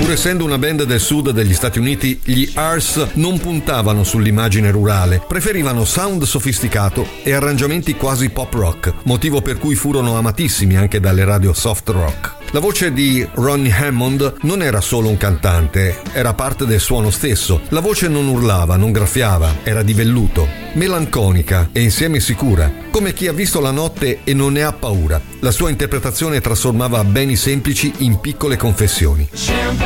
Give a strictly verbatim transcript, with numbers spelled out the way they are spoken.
Pur essendo una band del sud degli Stati Uniti, gli Earth non puntavano sull'immagine rurale, preferivano sound sofisticato e arrangiamenti quasi pop rock, motivo per cui furono amatissimi anche dalle radio soft rock. La voce di Ronnie Hammond non era solo un cantante, era parte del suono stesso. La voce non urlava, non graffiava, era di velluto, melanconica e insieme sicura, come chi ha visto la notte e non ne ha paura. La sua interpretazione trasformava beni semplici in piccole confessioni.